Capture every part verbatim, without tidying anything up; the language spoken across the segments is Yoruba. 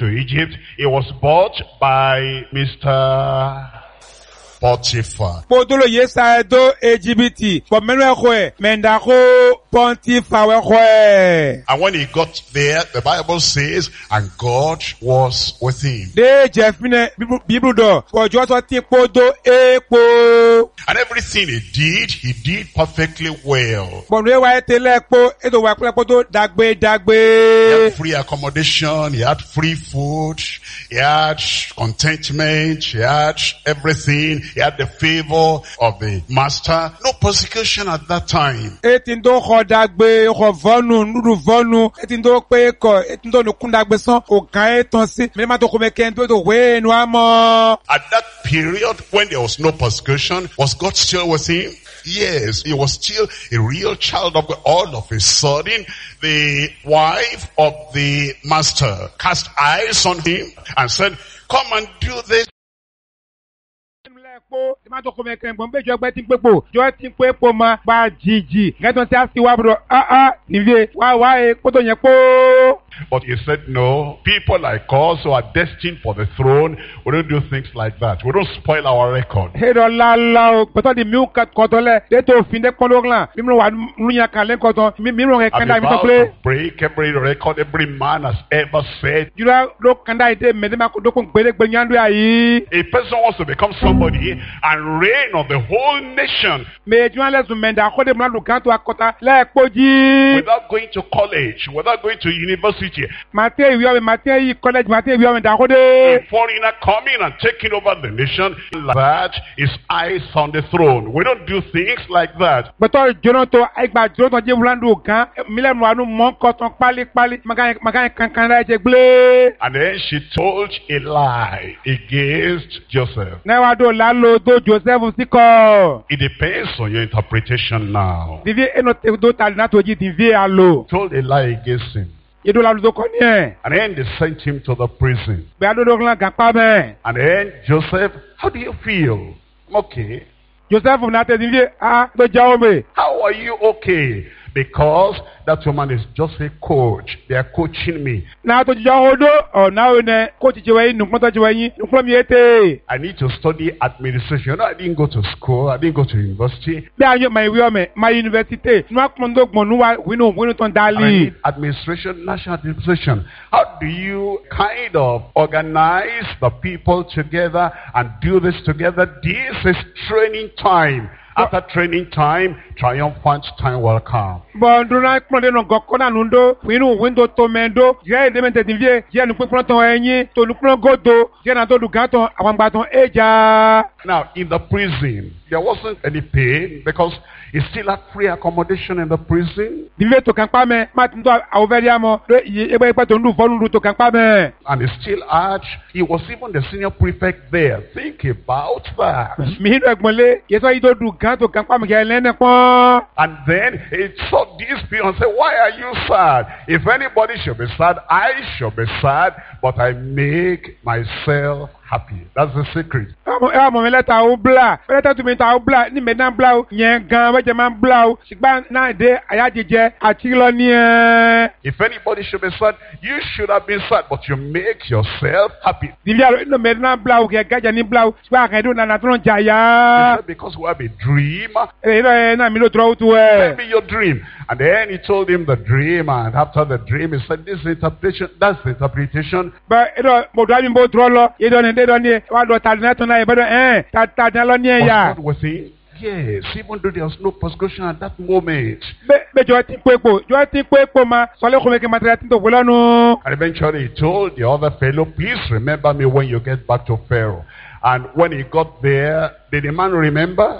into Egypt, he was bought by Mister Potiphar. Podolo yesa do Ejibiti. Pomeno kwe. Mendako Pontifa we. And when he got there, the Bible says, and God was with him. De Jeffine Bible do. For Joshua tipo do epo. And everything he did, he did perfectly well. Bonwe wa etelepo. Edo wa klepo do dagbe He dagbe. had free accommodation, he had free food, he had contentment, he had everything, he had the favor of the master. No persecution at that time. Etindo ho dagbe ho vonu nudu vonu. Etindo pe ko etindo no kundagbe son o kan eton si. Me ma to ko meken to we no amo. At that period, when there was no persecution, was God still with him? Yes, he was still a real child of God. All of a sudden, the wife of the master cast eyes on him and said, come and do this. Po, ma to ko meken bon be jo gbe tin pepo. Jo tin pepo ma ba jiji. Geton ti aski wa bro. Ah ah, nivie. Wa wa e poto yen po. But he said, no, people like us who are destined for the throne, we don't do things like that. We don't spoil our record. He do la la o. Poto di mi kat kotole. De to fin de kologlan. Mi mo wa nunya kan len koton. Mi mi mo I'm kanda mi to about play. to break every record every man has ever said. Jura do kanda ide me de ma ko do ko gbere gbe nyandu ayi. A person wants to become somebody and reign on the whole nation Me juan le su menda ko de ma lu kan to akota le poji. without going to college, without going to university. Mate wi o mate yi college mate wi o da ko A de. foreigner coming and taking over the nation like that is eyes on the throne. We don't do things like that. Beto jono to aigba jono to je wulandu kan. Mi le mo anu mon koton pali pali. Magan magan kankan la je gble. And then she told a lie against Joseph. Na wa do la lo do Joseph siko. It depends on your interpretation now. Divi eno te do tal na to ji divi alo. Told a lie against him. Yedo la do ko ni e. And then they sent him to the prison. Be ado do kan pa me. And then Joseph, how do you feel? Okay. Joseph na te divi ah do jawo me. How are you okay? Because that woman is just a coach. They are coaching me. Na to jawo do o na o ne ko ti jewe nu pon to jewe yin. Nu pon mi ete. I need to study administration. You know, I didn't go to school. I didn't go to university. Be ayo my wi o me my university. Nu akon do gbon nu wa winu winu ton And I dali. need administration, national administration. How do you kind of organize the people together and do this together? This is training time. After training time, triumphant time will come. Bon duna kpon de no goko na nundo winu window to mendo je de mente divie je nu pon ton eyin to nu pon godo je na to du gan ton awon gba ton eja. Now, in the prison, there wasn't any pain because he still had free accommodation in the prison. Divie to kan pa me ma tin to awoveri amo do ebe ipa to ndu fonu ndu to kan pa me. And he still had, he was even the senior prefect there. Think about that. Mi hinu egbonle ye so ido du gan to kan pa me ke lene pon. And then he saw these people and said, why are you sad? If anybody should be sad, I should be sad, but I make myself happy. That's the secret. Amo e amo me leta o bla. Leta tu mi ta o bla ni me dan bla o yen gan we je man bla o. Sigba na de aya jeje ati lo ni e. If anybody should be sad, you should have been sad, but you make yourself happy. Divia no me dan bla o ke gaja ni bla o. Sigba kan do na na tron He jaya. said, because we have a dream. E no na mi lo tro tu Tell e. me your dream. And then he told him the dream, and after the dream, he said, this is interpretation, that's the interpretation. Ba e do mo do mi bo tro lo. E do ni de do ni wa do ta na tun na e be do eh ta ta na lo ni e Was ya. God with him? Yes, even though there was no persecution at that moment. Be be jo ti pepo, jo ti pepo ma so le ko me ke matria tin to wo lonu. And eventually he told the other fellow, please remember me when you get back to Pharaoh. And when he got there, did the man remember?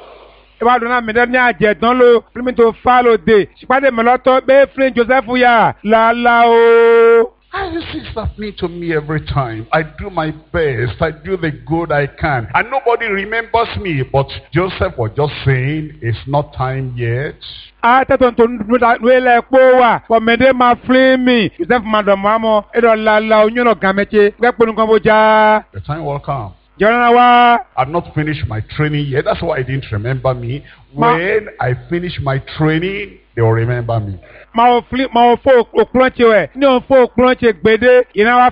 E wa do na me de ni aje dan lo, primi to follow de. Sipade me lo to be friend Joseph ya. La la o. I see it's happening to me every time. I do my best. I do the good I can. And nobody remembers me. But Joseph was just saying, it's not time yet. A ta ton ton nu da nu ele po wa. For me de ma free me. Joseph madam amo e do la la o nyo gan meche. Gbe ponu kan bo ja. The time will come. Jona wa I've not finished my training yet. That's why he didn't remember me. When I finish my training, they will remember me. Ma fli ma fo oklonche we. Ni on fo oklonche gbede ina wa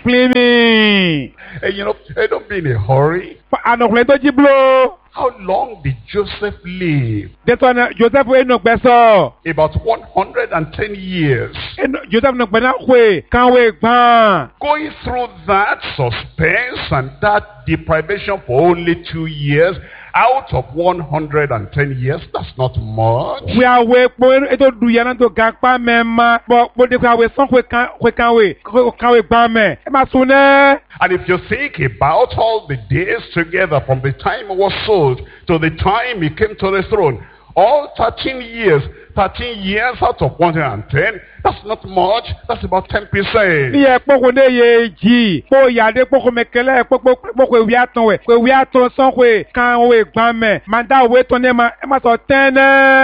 flimi. And you know, hey, don't be in a hurry. Anokle to jiblo. How long did Joseph live? Joseph we no gbeso. About one hundred ten years. Joseph no gbena kwe kan we gban. Going through that suspense and that deprivation for only two years out of one hundred ten years, that's not much. We are we po eto du yana to gapa mema bo bo de kwa we son kwe kan kwe kan we kan we gban me. E ma sune. And if you think about all the days together from the time he was sold to the time he came to the throne, all thirteen years, thirteen years out of one hundred ten, that's not much. That's about ten percent. Yeah, poko ne ye ji, po yade poko mekele, poko poko we aton we, we aton son we kan we gban me, manda we ton ma e ma so ten.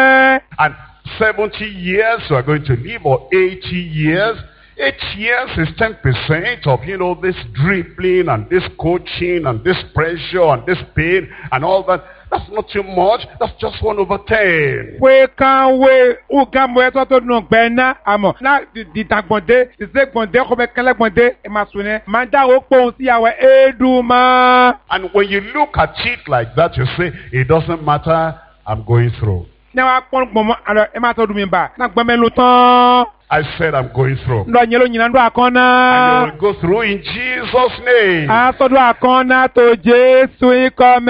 And seventy years we are going to live, or eighty years. Eight years is ten percent of, you know, this dribbling and this coaching and this pressure and this pain and all that. That's not too much. That's just one over ten. We can we u gam we to to no gbena amo na di tagbonde di se gbonde ko be kele gbonde e ma sune manda o pohun si yawe eduma. And when you look at it like that, you say, it doesn't matter, I'm going through. Now I pon gbomo alo e ma to du mi ba na gbome lu tan. I said I'm going through. Ndo nyelo nyina ndo akona. And you will go through in Jesus' name. A so do akona to Jesu ikome.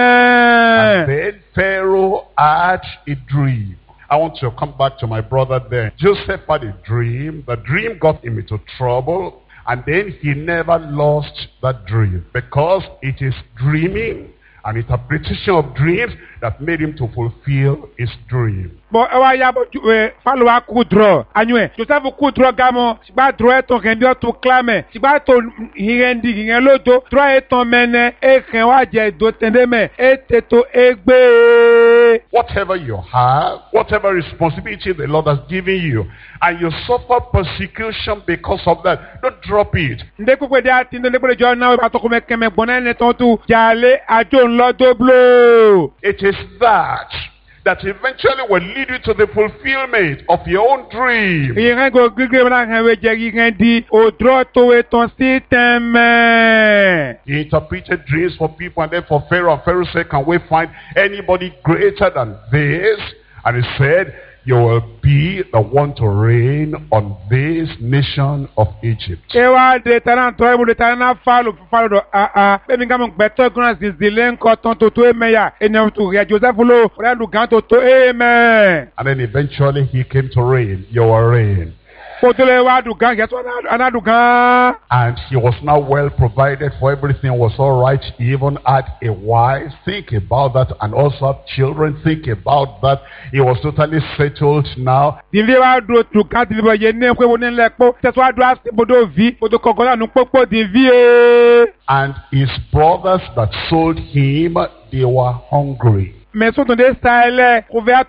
And then Pharaoh had a dream. I want to come back to my brother there. Joseph had a dream. The dream got him into trouble. And then he never lost that dream. Because it is dreaming, an interpretation of dreams, that made him to fulfill his dream. Bon, ewa ya bo falo wa kudro anwe Joseph kudro gamo sigba dro eton ken bi o to clame sigba to hirendi hiren lodo dro eton mene e ken wa je do tende me e teto egbe. Whatever you have, whatever responsibility the Lord has given you, and you suffer persecution because of that, don't drop it. Nde kukwe dia tindo le bole jo na ba to ko me ken me bona ne ton tu jale ajo nlo doblo. It is that that eventually will lead you to the fulfillment of your own dream. He interpreted dreams for people, and then for Pharaoh, and Pharaoh said, can we find anybody greater than this? And he said, you will be the one to reign on this nation of Egypt. And then eventually he came to reign. You will reign. And he was now well provided for. Everything was all right. He even had a wife. Think about that. And also have children. Think about that. He was totally settled now. And his brothers that sold him, they were hungry. The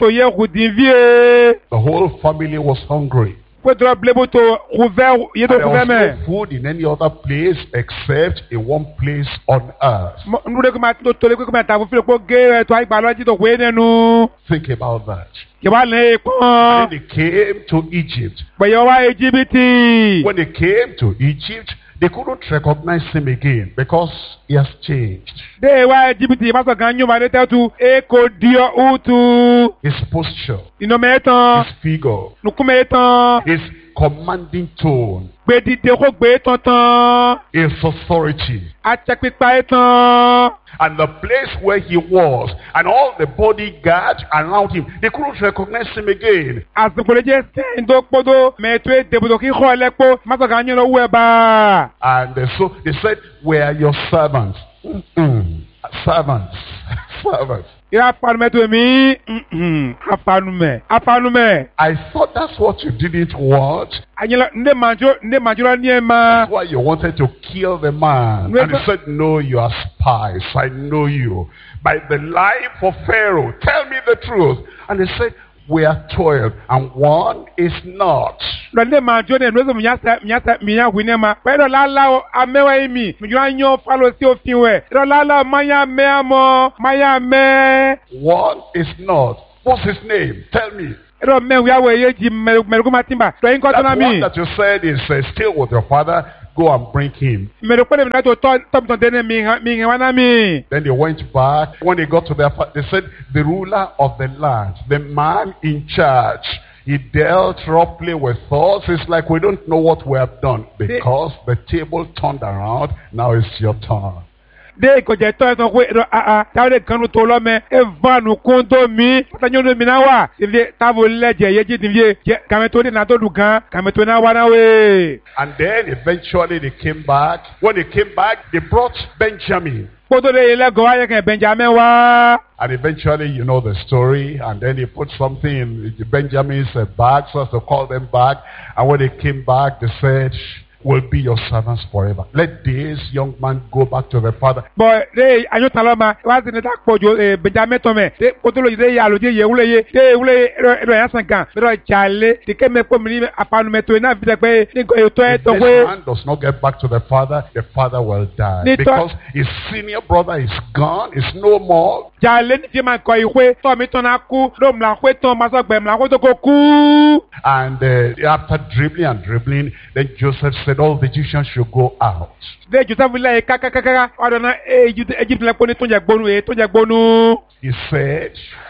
whole family was hungry. And there was no food in any other place except in one place on earth. Think about that. And then they came to Egypt. When they came to Egypt, they couldn't recognize him again because he has changed. His posture, his figure, his commanding tone, his authority, and the place where he was, and all the bodyguards around him, they couldn't recognize him again. And so they said, where are your servants? Mm-mm. Servants. Servants. I thought that's what you didn't want. That's why you wanted to kill the man. And he said, no, you are spies. I know you. By the life of Pharaoh, tell me the truth. And he said, we are twelve, and one is not. One is not. What's his name? Tell me. Ero men we awe ye ji merugo matimba. To yin ko That tona one mi. that you said is uh, still with your father. Go and bring him. Merugo pe na to to to dene mi mi wana mi. Then they went back. When they got to their father, they said, the ruler of the land, the man in charge, he dealt roughly with us. It's like we don't know what we have done because the table turned around. Now it's your turn. De ko je to so ko a a ta de kanu to lo me e vanu kondo mi ta nyono mi na wa ibi ta vo leje ye ji divie kame to de na to dukan kame to na wa na we. And then eventually they came back. When they came back, they brought Benjamin. Kodo de ile go wa ye kan Benjamin wa. And eventually, you know the story. And then he put something in Benjamin's uh, bag so as to call them back. And when they came back, they said, we'll be your servants forever. Let this young man go back to the father. Boy, de anyo taloma wa zine ta pojo Benjamin to me. De kodo lo de ya lo de ye wule ye. De wule ro ya sankan. Ro chale de ke me ko mi apanu me to na bi de pe ni ko to e to If we. this man does not get back to the father, the father will die. Ni to- Because his senior brother is gone, is no more. Jale ni ti man ko iwe to mi to na ku lo mla kwe to ma so gbe mla ko to ko ku. And uh, after dribbling and dribbling, then Joseph said all the Egyptians should go out. De Joseph le ka ka ka ka wa do na Egypt Egypt le ko ni to je gbonu e to je gbonu. He said,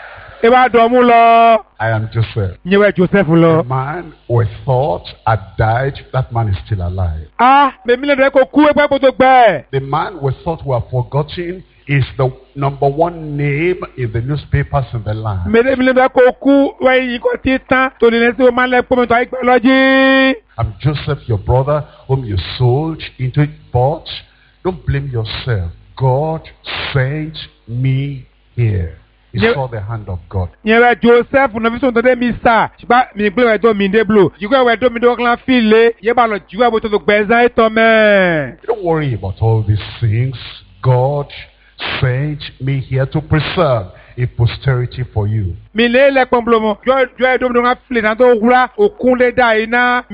E ba do mu lo. I am Joseph. Nyewe Joseph The lo. man we thought had died, that man is still alive. Ah, me mi le de ko ku e pe ko to gbe. The man we thought we have forgotten is the number one name in the newspapers in the land. Me de mi le de ko ku we yi ko ti tan to ni le se o ma le po mi to ipe loji. I'm Joseph, your brother, whom you sold into but don't blame yourself. God sent me here. He Yeah. saw the hand of God. Nyewe Joseph no vision to de mi sa. Ba mi gbe we do mi de blow. Jigwe we do mi do klan file. Ye ba lo jigwe bo to to gbe zan to me. Don't worry about all these things. God sent me here to preserve a posterity for you. Mi le le pon mo. Jo jo do mi do klan file na to wura okun le da ina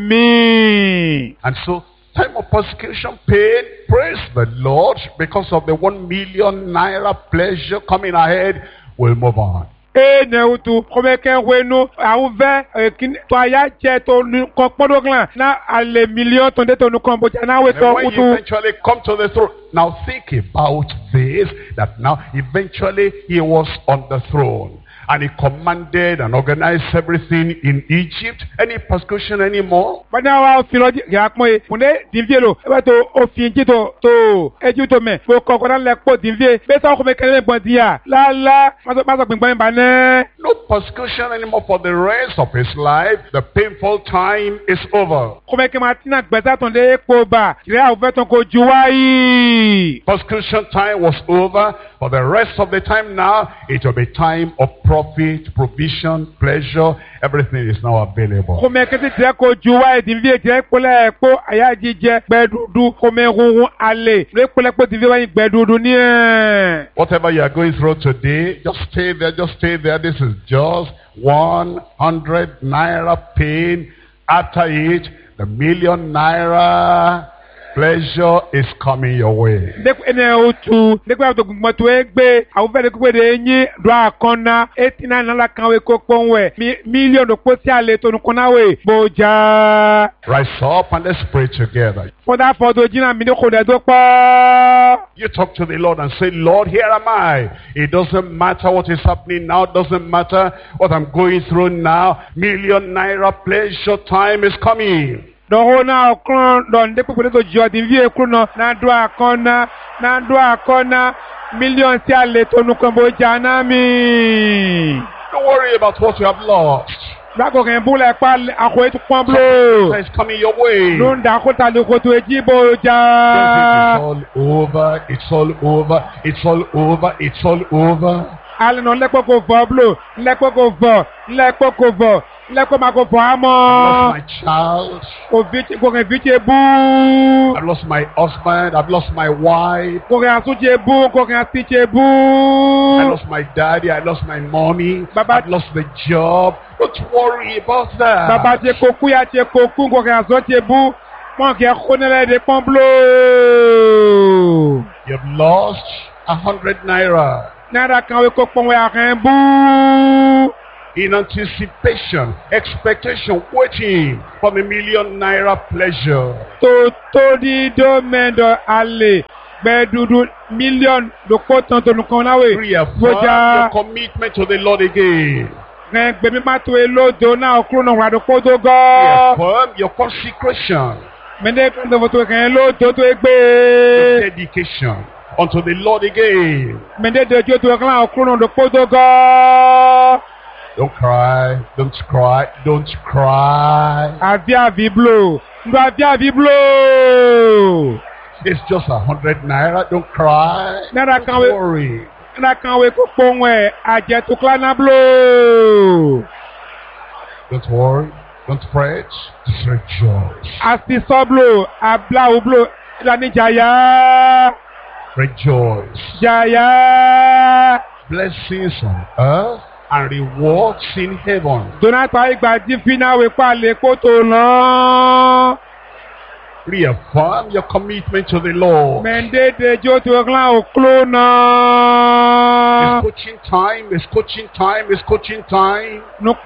mi. And so, time of persecution, pain, praise the Lord, because of the one million naira pleasure coming ahead, we'll move on. E ne utu kome ke wenu au ve kin to aya che to nu ko podo klan na ale million to de to nu kon bo na we And to when you utu. eventually come to the throne, now think about this, that now eventually he was on the throne. And he commanded and organized everything in Egypt. Any persecution anymore? Bana wa fi lo ya pon e mo de divie lo e to o fi ji to to eju to me mo ko ko na le po divie be so ko me kele gbon dia la la ma so ma so gbon ba ne. No persecution anymore for the rest of his life. The painful time is over. Ko me ke ma tina gbeta ton de po ba ire a fe ton ko ju wa yi. Persecution time was over. For the rest of the time now, it will be time of profit, provision, pleasure. Everything is now available. Ko me ke ti dire ko ju wa e divie dire ko le po aya jije gbedudu ko me run ale le ko le po divie wa gbedudu ni e. Whatever you are going through today, just stay there, just stay there. This is just one hundred naira pain. After it, the million naira pleasure is coming your way. Dek ene otu dek wa to gbon to egbe awu fe de ko de yin do akona eighty-nine na la kan we ko pon we million po si ale to nu kona we boja Rise up and let's pray together. for that for do jina mi de ko de do pa. You talk to the Lord and say, Lord, here am I. It doesn't matter what is happening now. It doesn't matter what I'm going through now. Million naira pleasure time is coming. Don ho na okron don de pe to jo din vie kru no na do akona na do akona million si ale to nu kon boja na mi. Don't worry about what you have lost. Lako ken bule pa ako etu pon blo. It's coming your way. Don da ko ta le ko to eji boja. It's all over. It's all over. It's all over. It's all over. Ale no lepo ko vo blo, lepo ko vo, lepo ko vo, lepo ma ko vo I amo. lost my child. Ko viti ko ken viti bu. I've lost my husband. I've lost my wife. Ko ken asu je bu, ko ken asi je bu. I lost my daddy. I lost my mommy. Baba- I've lost the job. Don't worry about that. Baba je ko ku ya je ko ku ko ken aso je bu. Mon ke khonele de pon blo. You've lost a hundred naira. Nada kan we ko pon we akan bu. in anticipation, expectation, waiting for the million naira pleasure. To tori do mendo ale bedudu million do kotan to nkan nawe. Reaffirm your commitment to the Lord again. Reaffirm your consecration. Your dedication unto the Lord again. Don't cry, don't cry, don't cry. It's just a hundred naira, don't cry. Don't worry. Don't worry, don't fret, just rejoice. Rejoice. Jaya. Blessings on earth and rewards in heaven. Reaffirm your commitment to the Lord. It's coaching time, it's coaching time, it's coaching time.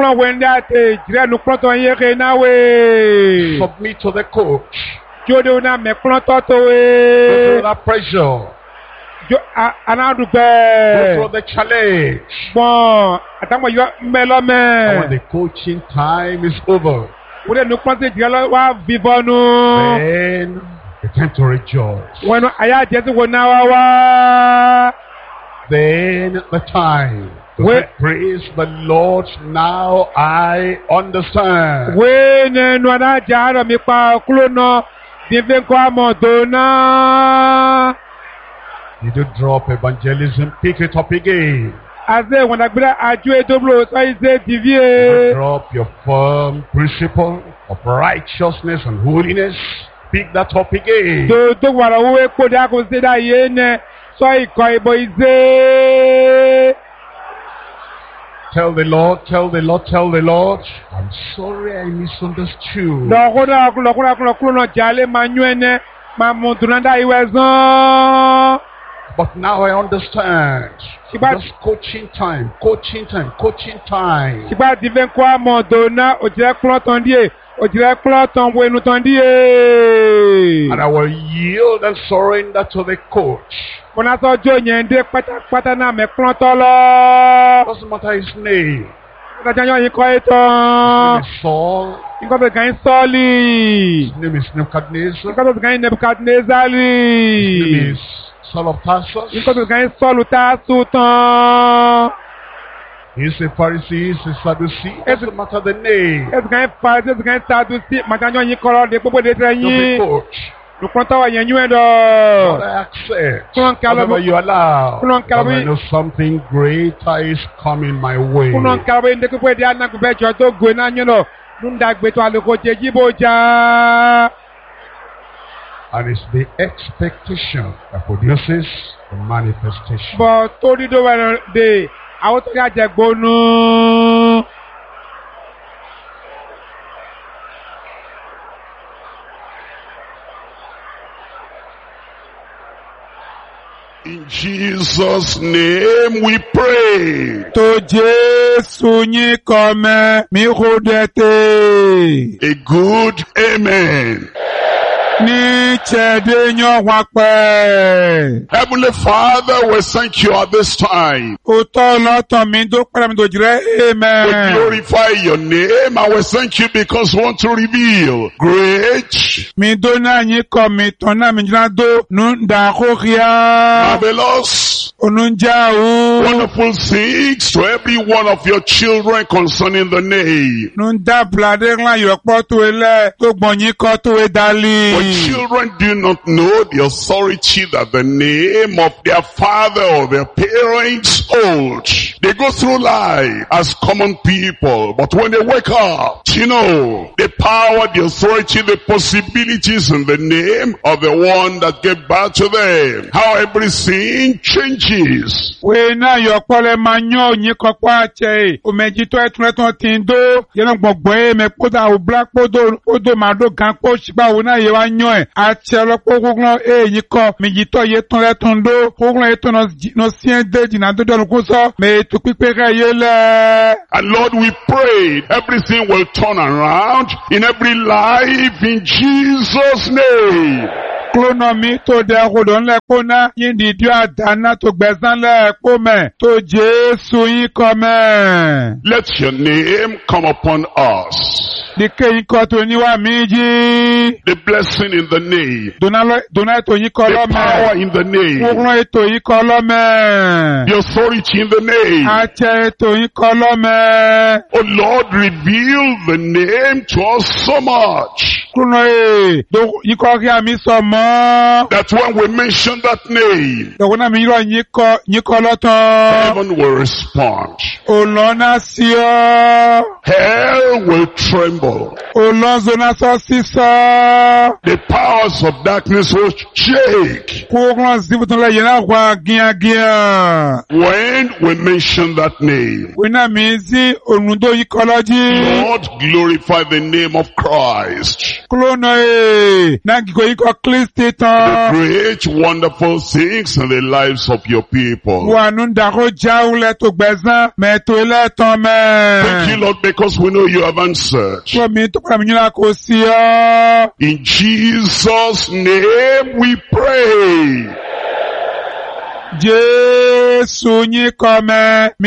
Submit to the coach. Go through that pressure. Go through the challenge. And when the coaching time is over, then the time to rejoice. Then the time to say, praise the Lord, now I understand. Did you drop evangelism? Pick it up again. You drop your firm principle of righteousness and holiness. Pick that up again. Tell the Lord, tell the Lord, tell the Lord, I'm sorry I misunderstood. But now I understand. Just coaching time, coaching time, coaching time. And I will yield and surrender to the coach. Doesn't matter his name. His name is Saul. His name is Nebuchadnezzar. His name is Saul of Tarsus. He's a Pharisee, he's a Sadducee. Doesn't matter the name. Just the coach. What I accept, whatever you allow, because I know something greater is coming my way. And it's the expectation that produces the manifestation. In Jesus' name we pray. To Jesu ni kome mi hodete. A good amen. Ni chede nyo wakpe. Heavenly Father, we thank you at this time. We glorify your name and we thank you because we want to reveal great, marvelous, wonderful things to every one of your children concerning the name. When children do not know the authority that the name of their father or their parents hold, they go through life as common people. But when they wake up, you know, the power, the authority, the possibilities in the name of the one that gave birth to them. How everything changes changes. We na yo pole manyo nyi kokwa che. O meji to etun ton tindo. Yena gbogbo e me poda o black podo podo mado gan po shiba o na ye wa nyo e. A che lo po goglo e nyi ko meji to ye ton le ton do. Goglo e ton no sien de di na do do ko so. Me to pipe ka ye le. And Lord, we pray everything will turn around in every life in Jesus' name. Klono mi to de rodon le kona yindi dio adana to gbezan le kome to Jesu yin kome. Let your name come upon us. Dike yin ko to ni wa miji. The blessing in the name. Dona dona to yin ko lo The me. power in the name. Ogron to yin ko lo me. The authority in the name. Ache to yin ko lo me. Oh Lord, reveal the name to us so much Klono e do yin ko ri ami so mo. that when we mention that name, Do na mi ro yin ko yin ko lo tan. heaven will respond. Olona si o. Hell will tremble. Olonzo na so si so. The powers of darkness will shake Kouran zivuton la yena kwa gian gian. when we mention that name. Wena mizi onundo yikoloji. Lord, glorify the name of Christ. Klono e. Nagiko yiko klisti The tan. great, wonderful things in the lives of your people. Wanunda ko jaule to gbezan. Me to ele tan Thank you, men. Lord, because we know you have answered. Klo mi to kwa minyula ko siya. In Jesus' name we pray. Jesu nyi kome mi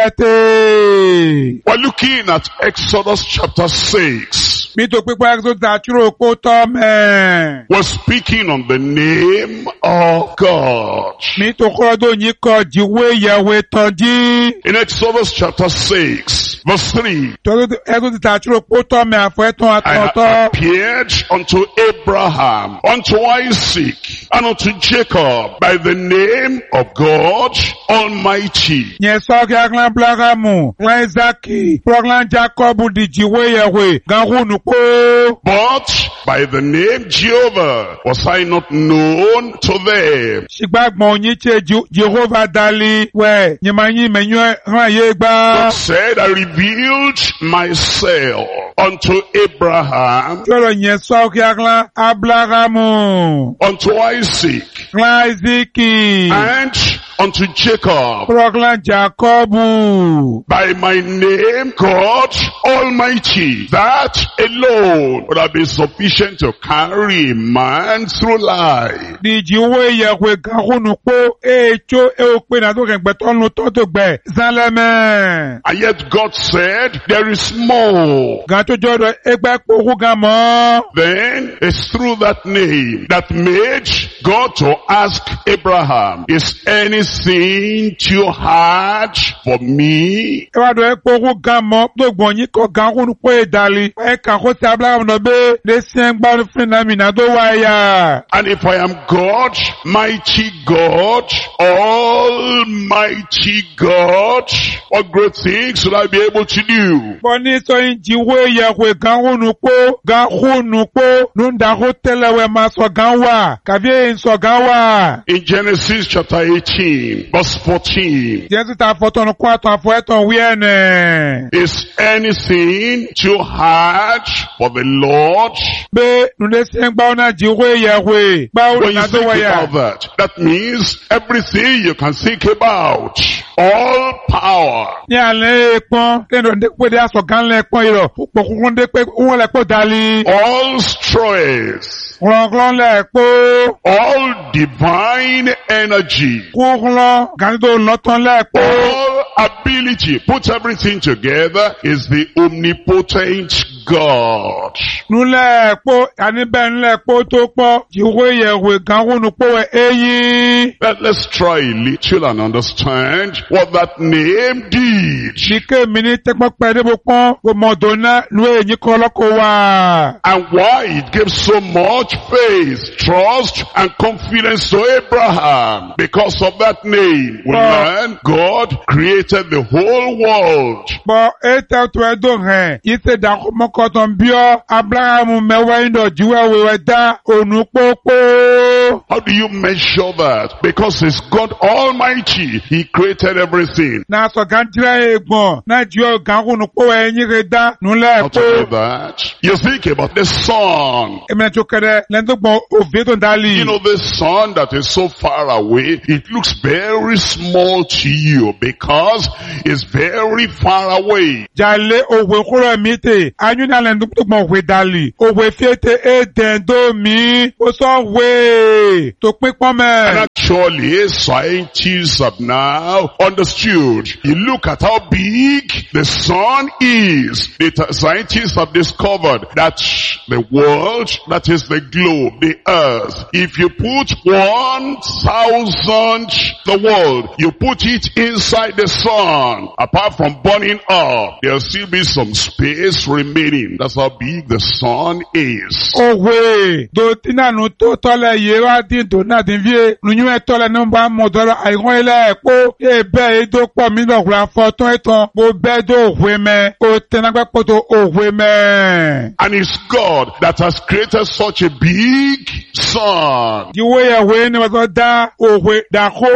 rodete. We're looking at Exodus chapter six. Mi to pipa exo taturo ko to men. We're speaking on the name of God. Mi to kodo nyi ko jiwe yewe tonji. In Exodus chapter six, verse three, Todo exo taturo ko to men afwe ton I atonto. appeared unto Abraham, unto Isaac, and unto Jacob by the name of God Almighty. Nye so ki aklan blagamu. Klan Isaki. Proklan Jacob di jiwe yewe. Gangu nuko. But by the name Jehovah was I not known to them. Shigbagbon nyi che Jehovah dali. We. Nyema nyi menyo ran ye God gba. said, I revealed myself unto Abraham, Cholo nye so ki aklan ablagamu. unto Isaac, Klan Isaki. and unto Jacob Proklan Jacobu. by my name God Almighty. That alone would have been sufficient to carry a man through life. Di jiwe yewe gangu nuko. E cho e okpe na do gengbe tonu toto gbe. Zanleme. And yet God said, there is more. Ganto jodo egbe poku gamo. Then it's through that name that made God to ask Abraham, is anything too hard for me? Ewa do e poku gamo. Do gbonyi ko gangu nuko e dali. E kanko se abla no be. De sien gba no fina mi na do waya. And if I am God, mighty God, almighty God, what great things will I be able to do? Boni so yin jiwe yewe gangu nuko. Gangu nuko. Nunda ho telewe maso ganwa. Kavye yin so ganwa. In Genesis chapter eighteen, verse fourteen, Jesu ta foton kwa ton fo eton wiene. is anything too hard for the Lord? Be nou de sien gba ona jiwe yewe. Gba When ou you na do think waya. about that, that means everything you can think about, all power, Ni ale ekpon. Kendo de kwe de aso gan le ekpon iro. Pou koukon de kwe ou le ekpon dali. all strength, Klon le ekpon. all divine energy, Koukon gan do loton le ekpon. all ability, put everything together, is the omnipotent God. Nou le ekpon. Ani ben le ekpon to po. Jiwe yewe gan ou nou po we eyi. Let, let's try a little and understand what that name did. Nike mini tekmo pede bokon. Go modona nou e nyi koloko wa. And why it gave so much faith, trust, and confidence to Abraham. Because of that name, we learn God created the whole world. Bo e te to e do hen. Ite da ko Okoton bio Abraham mewa jiwe wewe da onukpopo. How do you measure that? Because it's God Almighty. He created everything. Na so gantira egbon na jiwe gangu nukpo enyi reda nule Not only that, you think about the sun. Emene chokere lendo gbon oveto dali. You know, the sun that is so far away, it looks very small to you because it's very far away. Jale owe kuro mite anyu na lendo gbon we dali. Owe fiete e dendo mi o so we to pin pon me. And actually, scientists have now understood. You look at how big the sun is. The scientists have discovered that the world, that is the globe, the earth, if you put one thousand, the world, you put it inside the sun, apart from burning up, there'll still be some space remaining. That's how big the sun is. Oh we, do tina no to tole yera din do na din vie, nu nyu e tole no ba modoro airon ile epo, e be e do po mi do gba foton eton, bo be do we me, o tena gba poto o we me. And it's God that has created such a big sun. The way away ne was da o we da ko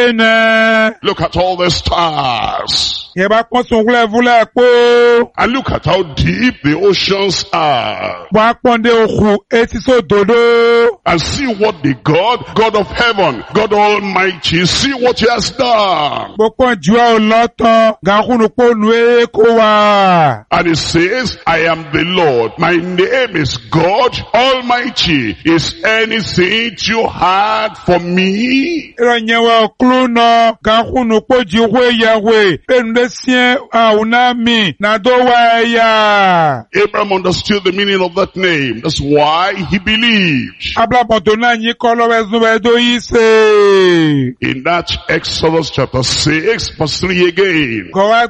ene. Look at all the stars. Ye ba pon son wule wule po. And look at how deep the oceans are. Wa pon de oku eti so dodo. And see what the God, God of heaven, God Almighty, see what He has done. Bo pon juwa o lotan, ga kunu po nu e ko wa. And it says, I am the Lord. My name is God Almighty. Is anything too hard for me? Ira nyewa kluno, ga kunu po jiwe yawe. Ende sien a unami, na do wa ya. Abraham understood the meaning of that name. That's why he believed. In that Exodus chapter six, verse three again.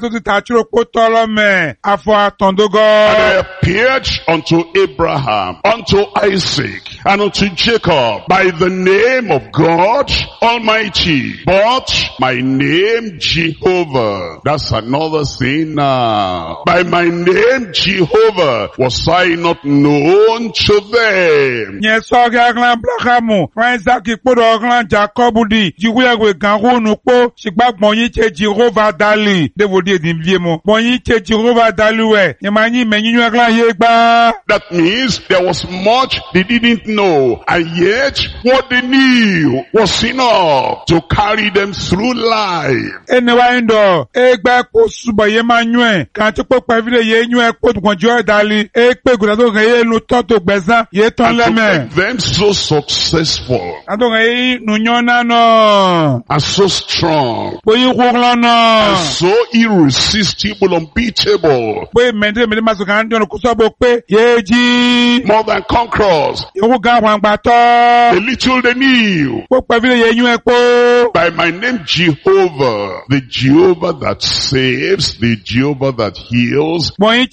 And I appeared unto Abraham, unto Isaac, and unto Jacob by the name of God Almighty, but my name Jehovah. That's another thing now. By my name Jehovah was I not known to them. Yes, Abraham, Isaac, Jacob, di jiwe we ganro no po sigba gbonyin che Jehovah dali de wodi din viemo gbonyin che Jehovah dali we yemanyi menyinu agla ye gba. That means there was much they didn't know, and yet what they knew was enough to carry them through life. Enewa indo egba ko subo yemanyu e kan ti po pa vile ye nyu e po gonjo dali e pe gura to ye lu to to gbezan ye ton leme. To make them so successful no. and so strong and and so irresistible, unbeatable, more than conquerors. The little they knew. By my name Jehovah, the Jehovah that saves, the Jehovah that heals,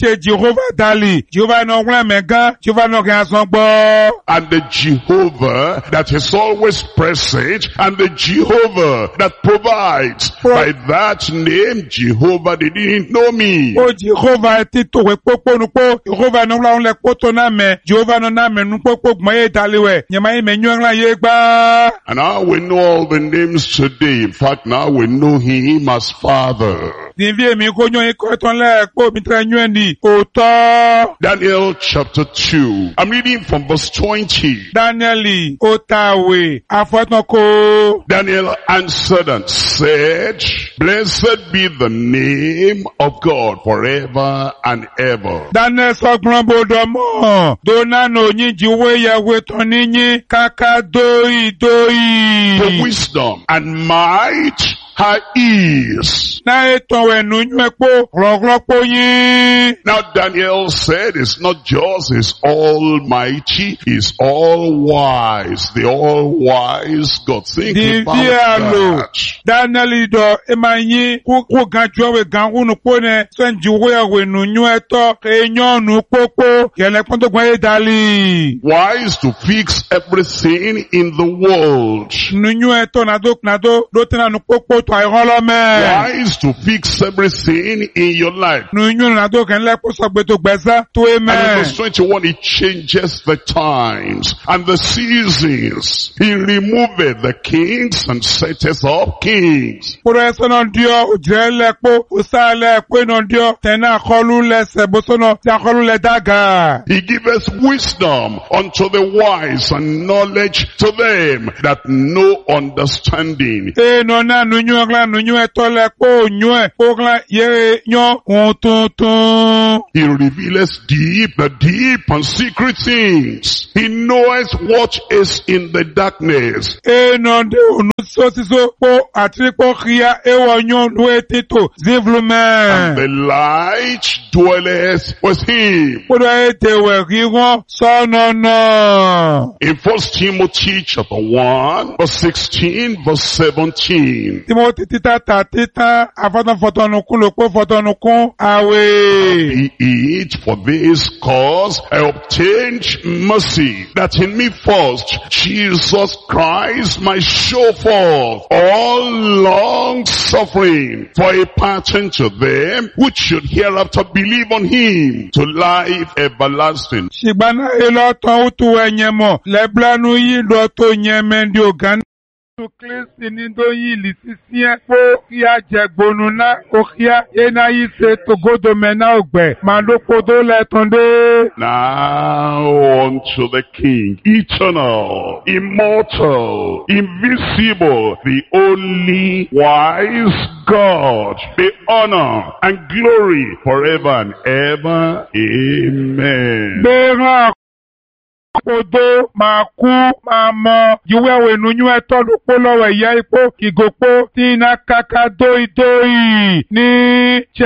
and the Jehovah that is always present, and the Jehovah that provides. By that name Jehovah, they didn't know me. Oh Jehovah, Jehovah no la on le poto na me, Jehovah no na me nu popo gmoye daliwe. Nyema me nyonla ye gba. And now we know all the names today. In fact, now we know him as Father. Daniel chapter two. I'm reading from verse twenty. Daniel Otawe Afotoko. Daniel answered and said, Blessed be the name of God forever and ever. Daniel Sogrambo Domo Donano Nijiwe Yahweh Toninyi Kaka Doi Doi. For wisdom and might her is. Now Daniel said it's not just his almighty, he's all wise. The all wise God. Think about that. Daniel do emanyi ku ganjo gangu nu pone senjuwe we nu nyeto enyo nu popo yele ponto gwe dali. Wise to fix everything in the world. Nu nyeto na do na do do tena nu popo to ayolo me. Wise tries to fix everything in your life. Nu yun na do kan le ko so gbe to gbesa to And in amen. verse twenty-one, he changes the times and the seasons. He removeth the kings and setteth up kings. Poro eso no dio o je le po o sa le po no dio tena kolu le se bo so no ti akolu le daga. He giveth wisdom unto the wise and knowledge to them that know understanding. E no na nu yun gla nu yun to le po yun e o gla ye yon on ton ton. He revealeth deep, the deep and secret things. He knoweth what is in the darkness. E no de o nu so si so po ati po kia e wo yon nu etito And zivlumen. the light dwelleth with him. Poro e te we ri won so no no. In First Timothy chapter one, verse sixteen, verse seventeen. Timothy tita ta tita afatan fotonu kun lo po fotonu kun awe. Be it for this cause I obtained mercy, that in me first Jesus Christ might show forth all long suffering for a pattern to them which should hereafter believe on him to life everlasting. Shibana elo ton utu enyemo leblanu yi lo to nyeme ndi ogan to Kristi ni do yi li sisien po kia jegbonu na o kia ena yi se to godo mena ogbe ma lo kodo le tonde. Now unto the King, eternal, immortal, invisible, the only wise God, be honor and glory forever and ever. Amen. Bera kodo ma ku ma mo yuwe we nunyu eto lupo lowe ya ipo kigopo tina kaka doi doi ni che.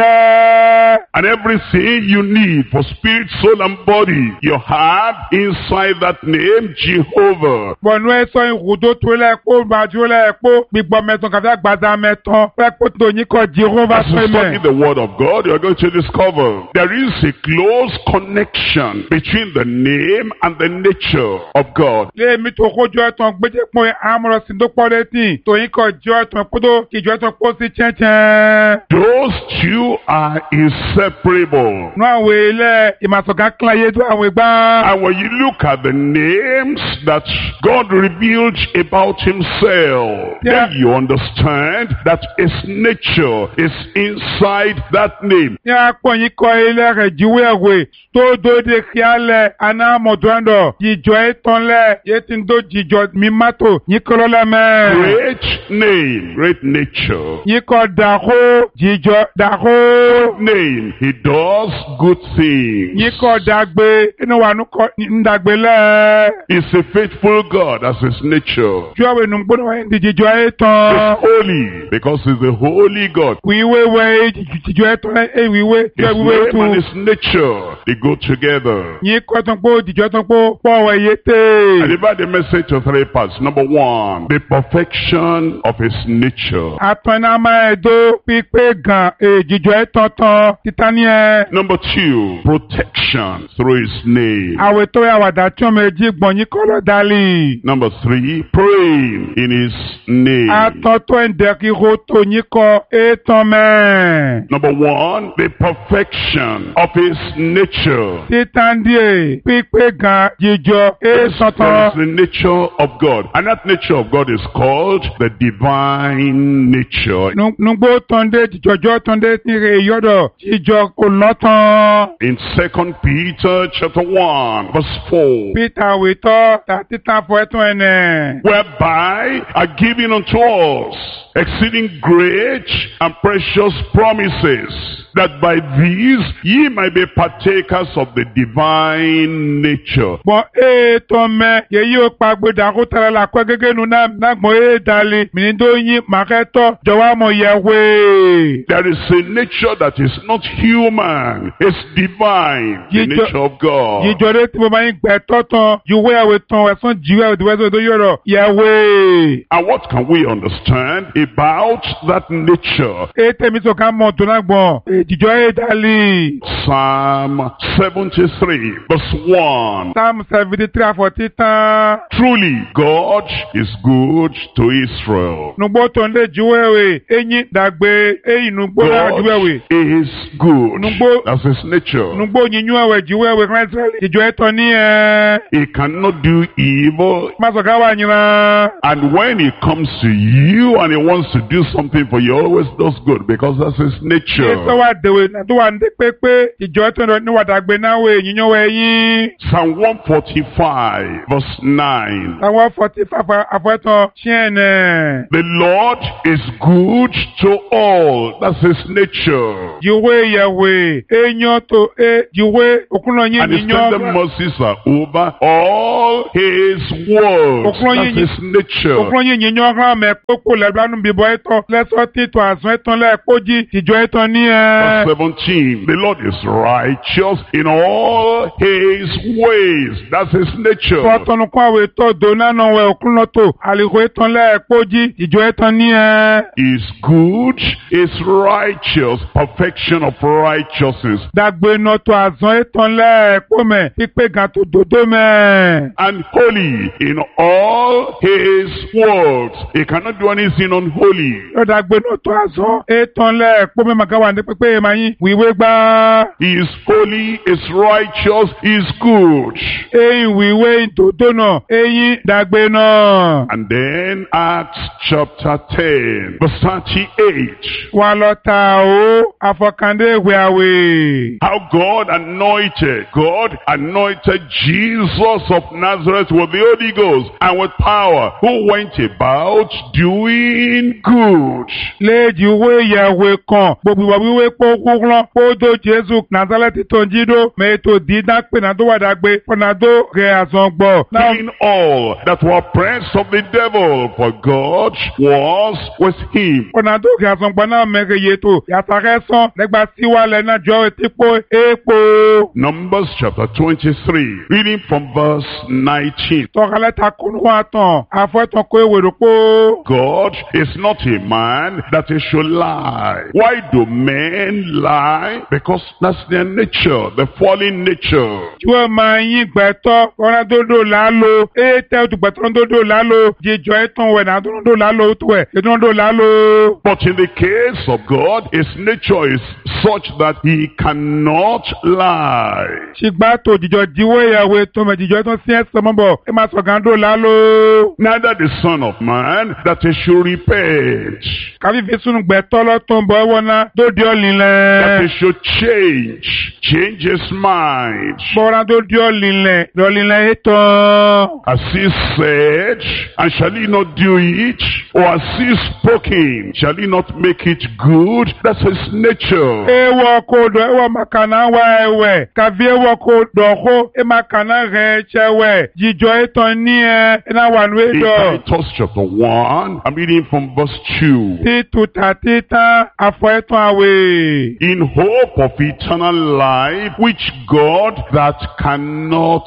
And everything you need for spirit, soul, and body, you have inside that name, Jehovah. Bonu eso irudo to le ko baju le ko gbigbo meton ka fa gbada meton pe ko to yin ko Jehovah As you study peme. the word of God, you are going to discover there is a close connection between the name and the nature of God. Le mi to ko jo eton gbeje pon amoro sin do po leti to yin ko jo eton kodo ki jo eton po si chen chen. Those two are inseparable. No awe le imasoga klan ye do awe gba. And when you look at the names that God revealed about himself, Yeah. then you understand that his nature is inside that name. Ni akpo yin ko ile re jiwe ewe to do de kiale ana modwando jijo eton le yetin do jijo mi mato yin ko lo le me. Great name, great nature. Yin ko daho jijo daho. Name, he does good things. Yin ko dagbe inu wa nu ko ndagbe le. He's a faithful God as his nature. Jo we nu gbodo wa ndi jijo He's eton. holy because he's a holy God. Wiwe we jijo eton e wiwe His jo wiwe name and tu. his nature, they go together. Yin ko ton po jijo eton po po we I yete. divide the message to three parts. Number one, the perfection of his nature. Atọ́nà máa ẹ̀dọ́ pípé gan èjìjọ ẹ̀tàn tán títání ẹ̀. Number two, protection through his name. Àwẹ̀ tó yà wàdà tí ọmọ èjì gbọ̀n yín kọ́ lọ dálì. Number three, praying in his name. Atọ́ tó ń dẹ̀kí ro tó yín kọ́ ètàn mẹ́. Number one, the perfection of his nature. Títàn díẹ̀ pípé gan jíjọ ètàn That is tán. the nature of God. And that nature of God is called the divine nature. Nùgbò tán dé jíjọjọ́ tán dé ní rè yọ̀dọ̀ jíjọ kò lọ́tàn. In Second Peter chapter one, verse four. Peter wìtọ́ tàtí tàn fọ ẹ̀tàn ẹ̀nẹ̀. Whereby are given unto us exceeding great and precious promises, that by these ye might be partakers of the divine nature. Bon, e to me, ye yo pa gboda ko tara la kwa gege nu na na gbon e dali, mi do yin ma ke to, jowa mo yewe. There is a nature that is not human, it's divine, the Ye jo- nature of God. Ye jore ti mo ma yin gbe to ton, you we we ton, we son jiwe we we do yoro, yewe. And what can we understand about that nature? E te mi so ka mo to na gbon, e jìjọ ìdálì. Psalm seventy-three, verse one. Psalm seventy-three àfọ̀tí tán. Truly, God is good to Israel. Nùgbọ́ tó ń lé juwéwé, eyín dàgbé, eyín nùgbọ́ náà juwéwé. God is good. Nùgbọ́. That's his nature. Nùgbọ́ yíyún ẹ̀wẹ̀ juwéwé kan Ísírẹ́lì. Jìjọ ẹ̀tọ́ ní ẹ̀. He cannot do evil. Má sọ ká wà nyìnà. And when he comes to you and he wants to do something for you, he always does good because that's his nature. Ètò wa dèwé náà tó wà ní pépé. Jìjọ ẹ̀tọ́ ní wà dàgbé náà wẹ̀ yíyún wẹ̀ yín. Psalm one forty-five, verse nine. Àwọn forty-five àfọ̀tán ṣẹ́ẹ̀nẹ̀. The Lord is good to all. That's his nature. Jìwé yẹ̀wé, eyín tó e jìwé òkúnlọ yín And his yíyún. tender mercies are over all his works. That's his nature. Òkúnlọ yín yíyún hàn mẹ́ kókó lẹ́gbàánu bíbọ̀ ẹ̀tọ́ lẹ́sọ̀ títọ̀ àsùn ẹ̀tọ́ lẹ́ẹ̀kọ́jì ìjọ ẹ̀tọ́ ní ẹ̀. Verse seventeen. The Lord is righteous in all his ways. That's his nature. Fọ́tọ̀nù kún àwọn ètò ìdónáná wẹ̀ òkúnlọ tó àlìkò ẹ̀tọ́ lẹ́ẹ̀kọ́jì ìjọ ẹ̀tọ́ ní ẹ̀. Is good, is righteous, perfection of righteousness. Dàgbé náà tó àsùn ẹ̀tọ́ lẹ́ẹ̀kọ́ mẹ́ pípé gan tó dòdó mẹ́. And holy in all his works. He cannot do anything unholy. Yóò dàgbé náà tó àsùn ẹ̀tọ́ lẹ́ẹ̀kọ́ mẹ́ màkà wà ní pípé yẹn máa yín wíwé gbá. He is holy, is righteous, is good. Eyín wíwé ìdòdó náà, eyín dàgbé náà. And then Acts chapter ten, verse thirty-eight. Wà lọ ta ó àfọkàndé ìwé àwẹ̀. How God anointed, God anointed Jesus of Nazareth with the Holy Ghost and with power, who went about doing good. Léèjì ìwé ìyàwó kan, gbogbo ìwà wíwé pọ́kúnlọ́, pọ́dọ̀ Jésù Nazareti tó ń jídó, mẹ́tò dídá pé nàdó wà dàgbé, pọ̀nàdó rẹ̀ àsán gbọ́. In all that were oppressed of the devil, for God was with him. Pọ̀nàdó rẹ̀ àsán gbọ́ náà mẹ́rẹ̀ yètò, yàtàrẹ́ sán, lẹ́gbà síwálẹ̀ náà jọ ètípo èèpo. Numbers chapter twenty-three, reading from verse nineteen. Tọ́kalẹ́ ta kúnú wa tán, àfọ́tàn kó ewèrè pó. God is not a man that he should lie. Why do men lie? Because that's their nature, the fallen nature. Jùwọ́ máa yín gbẹ̀tọ́, ọ̀rẹ́ dòdò lálò, èyí tẹ́ òtù gbẹ̀tọ́ dòdò lálò, jíjọ ẹ̀tàn wẹ̀ náà dòdò lálò tó ẹ̀, ètò dòdò lálò. But in the case of God, his nature is such that he cannot lie. Ṣìgbà tó jíjọ jíwọ́ ìyàwó ètò mẹ́ jíjọ ẹ̀tàn sí ẹ̀sẹ̀ mọ́bọ̀, ẹ máa sọ̀gá dò lálò. Neither the Son of Man that he should repent. Kàbí fi sunu gbẹ̀tọ́ lọ́tún bọ̀ ẹ̀wọ̀n náà dòdì ọ̀lìlẹ̀. That he should change, change his mind. Bọ́ra dòdì ọ̀lìlẹ̀, ọ̀lìlẹ̀ ètò. Has he said, and shall he not do it? Or has he spoken, shall he not make it good? That's his nature. Ewa kodo, ewa makana wa ewe. Kavi ewa kodo ho, e makana re chewe. Jijo eto ni e, ena wanwe In do. Titus chapter one, I'm reading from verse two. Titu tatita, afo eto awe. In hope of eternal life, which God that cannot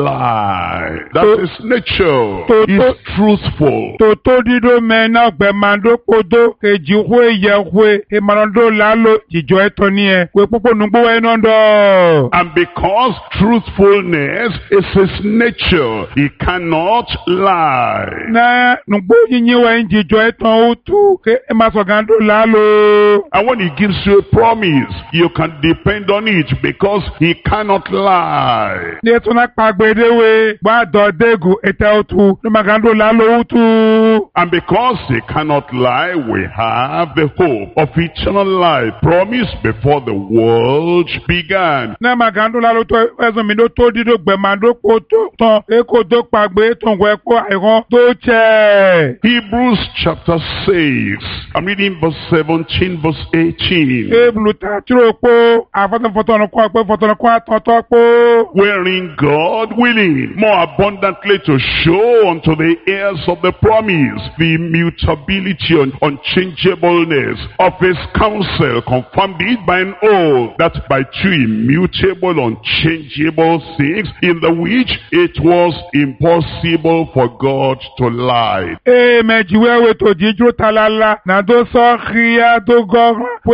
lie. That's his nature. To- He's to- truthful. Toto dido mena gbe mando kodo, ke jihwe yehwe, e manando lalo, jijo eto ni e. We popo nungbo enondo. And because truthfulness is his nature, he cannot lie. Na nungbo yinyi we jijo eto utu, ke e masogando lalo. And when he gives you a promise, you can depend on it because he cannot lie. Ní ètò náà pàgbédéwé, gbádọ̀ dégù ètò òtù, ní màgàndó lálọ́ òtù. And because he cannot lie, we have the hope of eternal life promised before the world began. Ní màgàndó lálọ́ tó ẹ̀sùn mi ló tó dídó gbẹ̀màdó kó tó tán, èkó tó pàgbé tó ń wẹ̀kọ́ àìrán tó tẹ̀. Hebrews chapter six, I'm reading verse seventeen, verse eighteen. Ébùlù tàtúrò pó, àfọ́tọ̀fọ́tọ̀nù kọ́ pé fọ́tọ̀nù kọ́ àtọ̀tọ̀ pó. Wherein God willing more abundantly to show unto the heirs of the promise the immutability and unchangeableness of his counsel, confirmed it by an oath, that by two immutable, unchangeable things, in the which it was impossible for God to lie. Ee mẹ̀jìwẹ́wẹ́ tó jíjú talala, nàdó sọ́ọ̀kìyà tó gọ́rùn, pẹ̀lú tọ́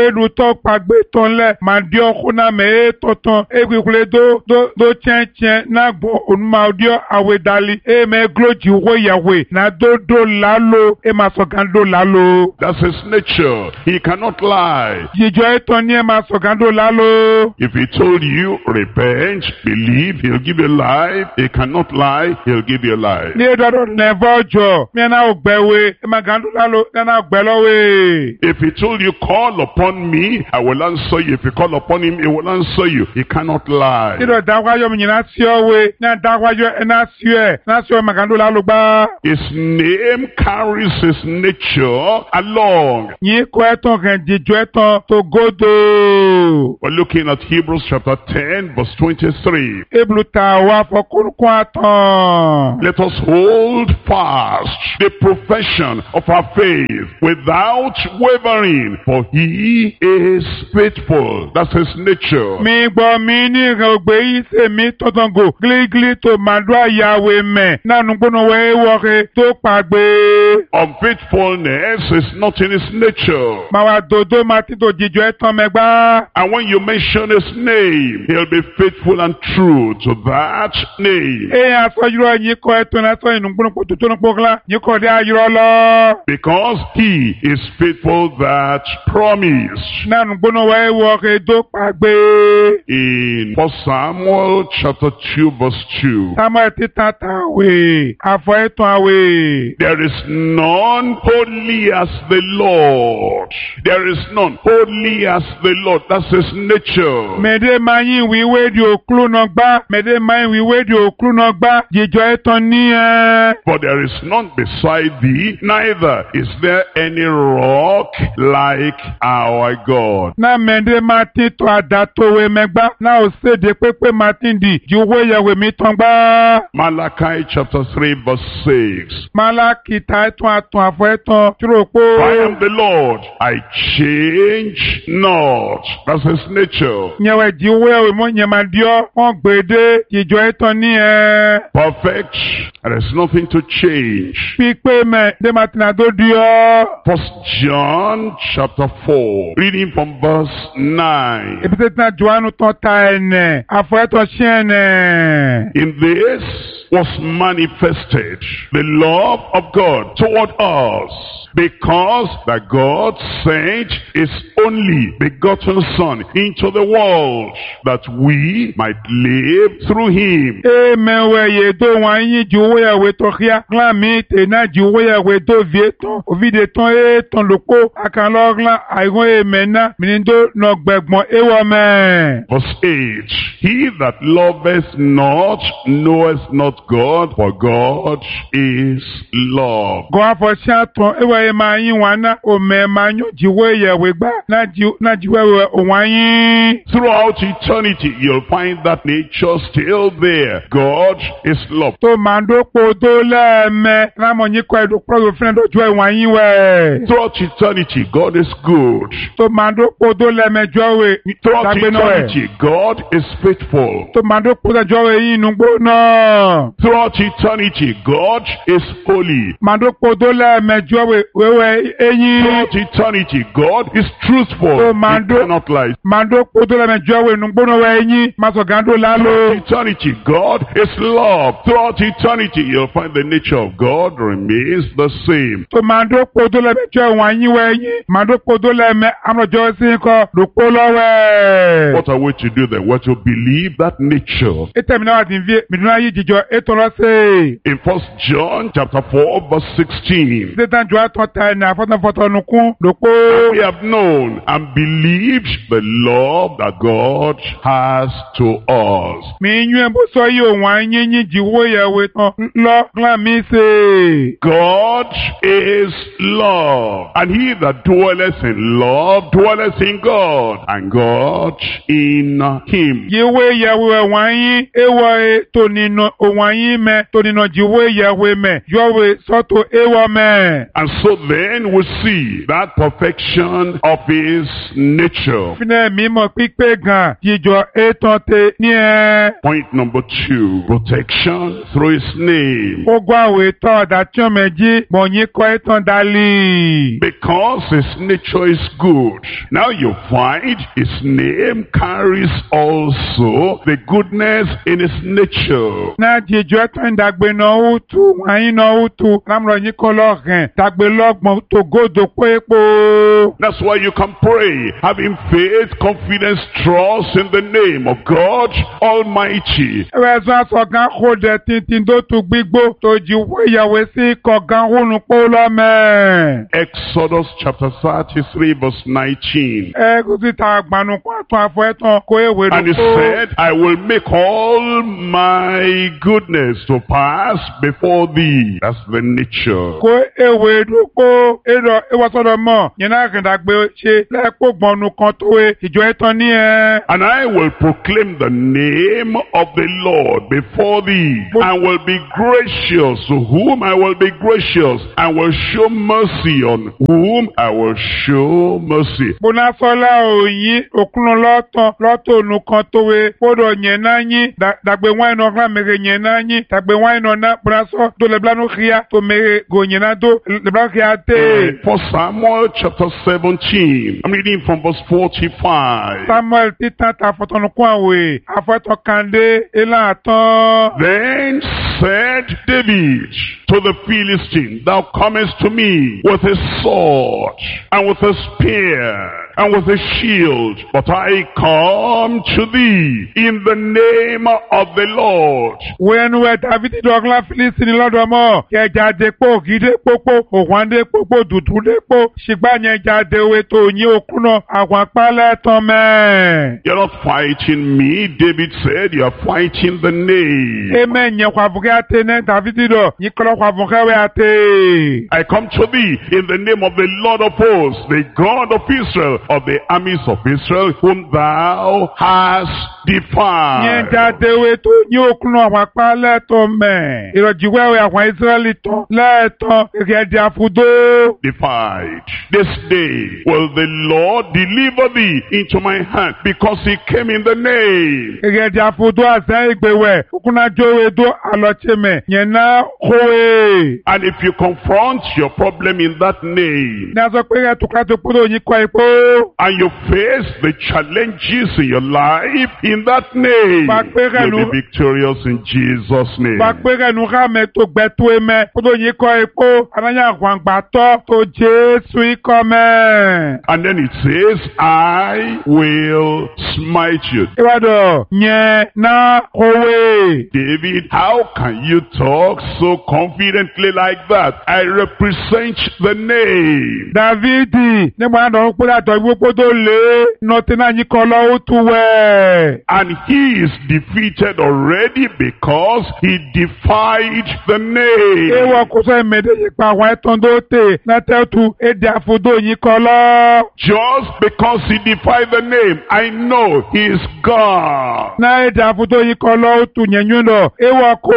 do pagbe ton le ma dio khuna me toton e kwikule do do do chen chen na gbo onuma dio awe dali e me gloji wo yawe na do do lalo e ma so gando lalo. That's his nature. He cannot lie. Jijo eton ni e ma so gando lalo. If he told you, repent, believe, he'll give you life. He cannot lie, he'll give you life. Ni do do never jo me na ogbewe e ma gando lalo na ogbelowe. If he told you, call upon me, I will answer you. If you call upon him, he will answer you. He cannot lie. Ni do dagwa yo mi na si owe na dagwa yo na si e na si o ma gando lalo gba. His name carries his nature along. Ni ko eton kan jijo eton to godo. We're looking at Hebrews chapter ten, verse twenty-three. Eblu ta wa fokun kwa ton. Let us hold fast the profession of our faith without wavering, for he is faithful. That's his nature. Mi gbo mi ni ogbe yi se mi totongo gligli to madwa yawe me na nugbono we wo ke to pagbe. Unfaithfulness is not in his nature. Ma wa dodo ma ti to jijo eton megba. And when you mention his name, he'll be faithful and true to that name. E aso yiro yin ko eton na so inugbono po to to pokla yin ko de ayiro lo. Because he is faithful that promise. Na nugbono we wo ke do pagbe. In First Samuel chapter two verse two. Samuel ti tata we afo eton awe. There is none holy as the Lord. There is none holy as the Lord. That's his nature. Mede mayin wi we di oklu no gba. Mede mayin wi we di oklu no gba. Jijo eton ni e. For there is none beside thee, neither is there any rock like our God. Na mede mati to adato we megba. Na o se de pepe matin di. Jiwo yewe mi ton gba. Malachi chapter three verse six. Malaki ta eton aton afo eton tropo. I am the Lord, I change not. That's his nature. Nyewe jiwo yewe mo nyema dio. Won gbede jijo eton ni e. Perfect. There is nothing to change. Pipe me de matina do dio. First John chapter four, reading from verse nine. Ebi te Joanu ton ta ene. Afo eton shiene. In this was manifested the love of God toward us, because that God sent his only begotten Son into the world, that we might live through him. Amen. We ye do wan yin jiwo yewe to khia. Glan mi te na jiwo yewe do vieton. Ovide ton e ton loko. Akan lo glan ayron amen na. Minindo no gbegbon e wo men. Verse eight. He that loveth not knoweth not God, for God is love. Go afo shaton e we ma yin wana o me ma nyo jiwo yewe gba. Na ji na jiwo we o wan yin. Throughout eternity, you'll find that nature still there. God is love. To mando podo le me. Na mo nyi ko edo pro friend ojo e wan yin we. Throughout eternity, God is good. To mando podo le me jo we. Throughout eternity, God is faithful. To mando podo jo we yin nugbo na. Throughout eternity, God is holy. Mando podo le me jo we we we eyin. Throughout eternity, God is truthful. To He mando cannot lie. mando podo le me jo we nugbo na we eyin. Maso gando lalo. Throughout eternity, God is love. Throughout eternity, you'll find the nature of God remains the same. To mando podo le me jo wan yin we eyin. Mando podo le me amro jo sin ko lopo lo we. What are we to do then? We're to believe that nature. Ete mi na wa tin vie mi na yi jijo eto lo se. In First John chapter four verse sixteen. Satan jo aton ta na fotan fotan nukun lopo. We have known and believed the love that God has to us. Mi yun bo so yi o wan yin yin jiwo yewe ton lo glan mi se. God is love, and he that dwelleth in love dwelleth in God, and God in him. Yewe yewe wan yin ewo e to ninu o wan wanyi me to nino jiwe yewe me yowe soto ewa me. And so then we see that perfection of his nature. Fine mimo pipe gan jijo etonte ni e. Point number two, protection through his name. Ogwa we to da chomeji monyi ko eton dali. Because his nature is good. Now you find his name carries also the goodness in his nature. Na jijo eton dagbe no utu wanyi no utu ramro nyi kologen dagbe logbon to godo pepo. That's why you can pray, having faith, confidence, trust in the name of God Almighty. Ewezo asogan kode tintin do tu gbigbo to jiwe yawe si kogan hunu polo me. Exodus chapter thirty-three verse nineteen. Egusi ta gbanu kwa to afo eton ko ewe And he said, I will make all my goodness to pass before thee. That's the nature. Ko ewe dupo ero ewasodo mo yena kendagbe se lepo gbonu kan towe ijo eton ni e. And I will proclaim the name of the Lord before thee, and will be gracious to whom I will be gracious, and will show mercy on whom I will show mercy. Bona sola oyin okun lotan loto nu kan towe podo yen na yin dagbe wan no ran mere yen na yin dagbe wan no na braso do le blanu khia to mere go yen na do le blanu khia te. First Samuel chapter seventeen. I'm reading from verse forty-five. Samuel titata foton kwa we afoto kande ela ton. Then said David to the Philistine, thou comest to me with a sword and with a spear and with a shield, but I come to thee in the name of the Lord. When we David dogla Philistine lodo mo ke jade po gide popo okwande popo dudu de po shigba yen jade we to yin okuno awon pale ton me. You're not fighting me, David said, you're fighting the name. Amen. Yen kwa vuke ate ne David do yin kolo kwa vuke we ate. I come to thee in the name of the Lord of hosts, the God of Israel, of the armies of Israel, whom thou hast defied. Yen jade we to yin okuno awon pale ton me. Irojiwe we awon Israeli ton le ton ege di afudo. Defied. This day will the Lord deliver thee into my hand, because he came in the name. Ege di afudo ase igbewe okuna jowe do alocheme yen na kowe. And if you confront your problem in that name, Na so pe to ka to podo yin ko ipo. and you face the challenges in your life in that name, you'll be victorious in Jesus' name. Ba pe re nu ka me to gbe to eme podo yin ko ipo ananya gwangba to to Jesu ikome. And then it says, I will smite you. Iwado yen na kowe. David, how can you talk so confidently like that? I represent the name. Davidi nígbà náà ń pè àtọ̀ ìwé podo le nọtí náà yín kọ́ lọ́wọ́ tu wẹ̀. And he is defeated already because he defied the name. Ewa kò sọ ìmẹ̀dẹ̀ yìí pa àwọn ẹ̀tàn tó tè látẹ̀tù èdè àfodò yín kọ́ lọ. Just because he defied the name, I know he is God. Náà èdè àfodò yín kọ́ lọ ó tu yẹn yún lọ. Ewa kò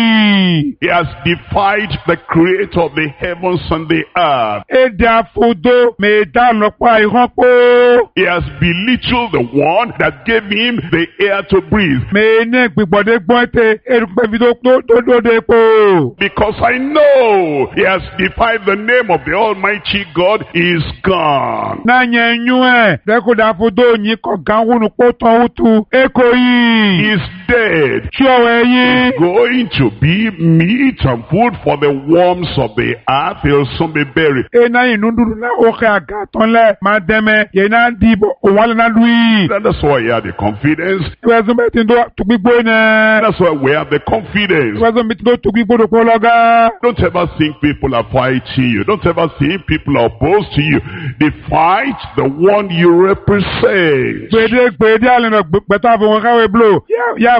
yìí. He has defied the creator of the heavens and the earth. Èdè àfodò mèédà lọ́pọ̀ àìhánpó. He has belittled the one that gave him the air to breathe. Mèéné gbìgbọ̀dé gbọ́n tẹ erùpẹ̀ fi tó dóde po. Because I know he has defied the name of the Almighty God, he is gone. Náà yẹn yún ẹ̀ dẹ́kun àfodò yín kọ̀ gánwónú pọ̀ tán ó tu. Èkó yìí. He is dead. Kí ọ̀wẹ́ yín. Going to be meat and food for the worms of the earth. He'll soon be buried. Ena inunduru na oke agaton le mademe yena dibo owale na lui. That's why he had the confidence. Wezo metindo tukigbo ne. That's why we have the confidence. Wezo metindo tukigbo do pologa. Don't ever think people are fighting you. Don't ever think people are opposed to you. They fight the one you represent. Gbede gbede ale no gbeta fo kawe blow. Ya ya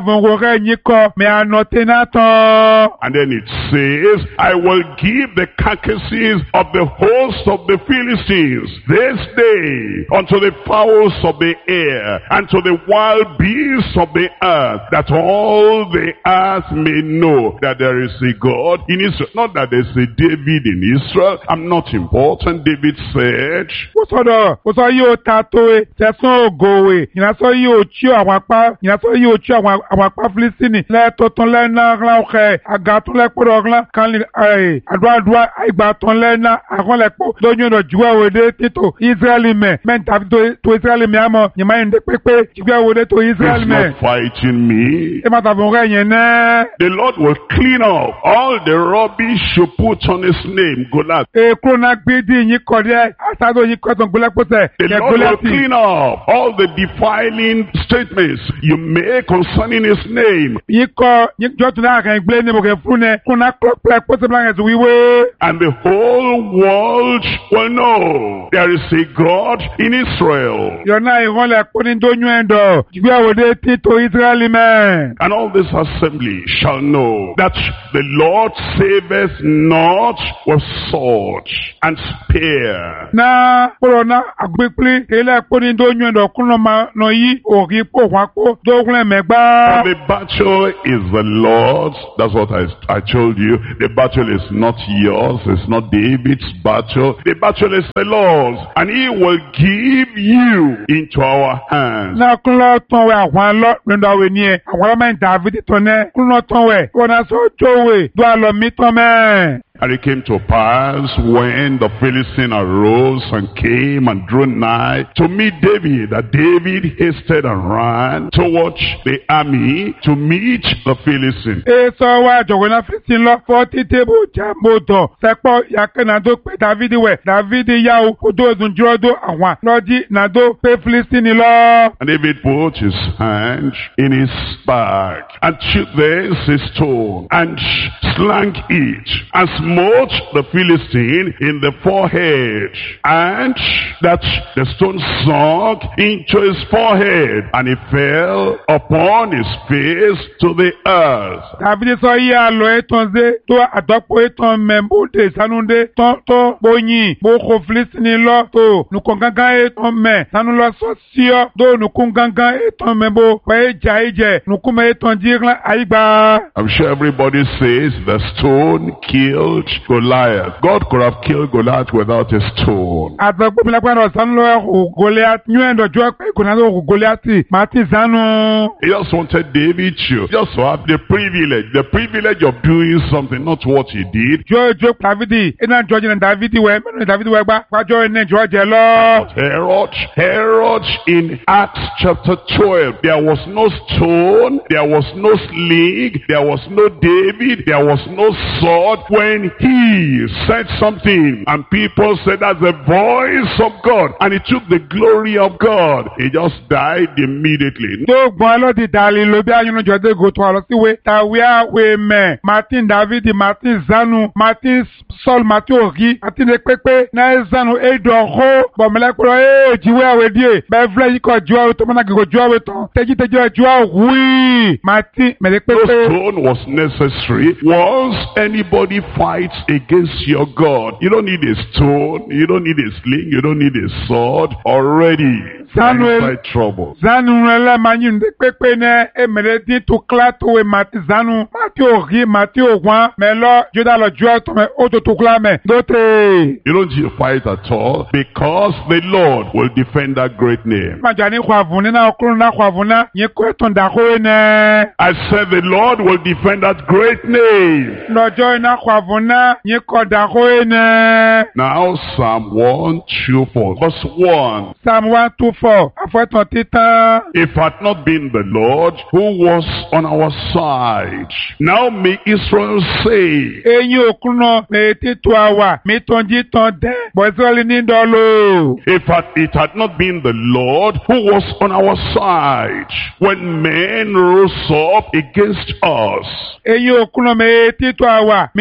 avongore nyiko me anotenaton. And then it says, I will give the carcasses of the host of the Philistines this day unto the fowls of the air and to the wild beasts of the earth, that all the earth may know that there is a God in Israel. Not that there's a David in Israel. I'm not important, David said. Wosoro, wosoro yo tatoe, seson ogowe, inaso yo chio awapa, inaso yo chio awapa Filistini, le toton le na glan oke, agatun le kporo glan, kan li, ay, adwa adwa, aibaton le na, agon le kpo, donyo no juwa wede tito, Israeli me, men David to, to Israeli me amo, nyama yende pepe, juwa wede to Israeli me. He's not fighting me. Ema tavonge yene. The Lord will clean up all the rubbish you put on his name, Goliath. E krona gbidi yin kode, asado yin koton Goliath pose. The Lord will clean up all the defiling statements you make concerning his name. Yin ko, yin jotu na kan gble ne mo ke fune, krona klok plek pose blanc ez wiwe. And the whole world will know there is a God in Israel. Yona iron le konin donyo endo, juwa wede tito Israeli me. And all this assembly shall know that the Lord saveth not with sword and spear. Na corona agbepli ele konin donyo endo kuno ma no yi ori po wako dogun megba. For the battle is the Lord's. That's what I, I told you. The battle is not yours. It's not David's battle. The battle is the Lord's. And he will give you into our hands. Na kuno tonwe awan lo rendo we ni e. Awan ma David tonne kuno tonwe. Kona so jowe do alo mi tonme. And it came to pass when the Philistine arose and came and drew nigh to meet David, that David hasted and ran towards the army to meet the Philistine. E so wa jogo na Philistine lo forty table jambo do. Sepo yakena do pe David we. David yawo kodo ezunjuro do awan. Lodi na do pe Philistine lo. And David put his hand in his bag and took thence a stone and slang it and smote the Philistine in the forehead, and that the stone sunk into his forehead, and he fell upon his face to the earth. David so ya lo etonze to adopo eton membo de sanunde to to boyin bo ko Philistine lo to nukongangan eton me sanu lo so sio do nukongangan eton membo pe jaije nukume eton dirla aigba. I'm sure everybody says the stone killed Goliath. God could have killed Goliath without a stone. Adagbo mi lapano sanu lo Goliath nyendo jo pe kunado Goliath mati sanu. He just wanted David to just to have the privilege, the privilege of doing something, not what he did. Jo jo David, ina George and David we, me David we gba, gba jo ene George lo. Herod, Herod in Acts chapter twelve, there was no stone, there was no sling, there was no David, there was no sword. When he said something and people said that's the voice of God, and he took the glory of God, he just died immediately. Do gbolo di dali lo bi ayunu jode go to alo si we ta we a we me Martin David, Martin Zanu, Martin Saul, Martin Ori, Martin Ekpepe na Zanu Edoho bo melekuro e jiwe we die be vle yi ko jiwa to mana go jiwa we to teji teji jiwa wi Martin melekpepe. No stone was necessary. Once anybody fights against your God, you don't need a stone, you don't need a sling, you don't need a sword. Already inside trouble. Zanu la manyin de pepe ne emeredi to klato we Martin Zanu Martin Ori, Martin Owan melo juda lo jiwa to me oto to klame dote. You don't need to fight at all, because the Lord will defend that great name. Majani kwa vune na okuru na kwa vuna nye kweton da ho ne. I said the Lord will defend that great name. Lojo na kwa vuna nye ko da ho ne. Now Psalm one twenty-four verse one. Psalm one twenty-four afweton titan. If had not been the Lord who was on our side, now may Israel say. Eyin okuno me titu awa mi tonji ton de bo Israeli ni dolo. If had, it had not been the Lord who was on our side when men rose up against us. Eyin okuno me titu awa mi tonji